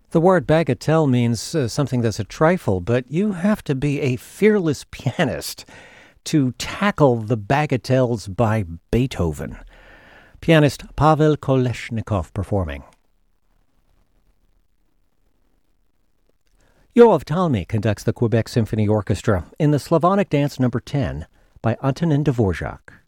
The word bagatelle means something that's a trifle, but you have to be a fearless pianist to tackle the bagatelles by Beethoven. Pianist Pavel Kolesnikov performing. Yoav Talmy conducts the Quebec Symphony Orchestra in the Slavonic Dance No. 10 by Antonin Dvorak.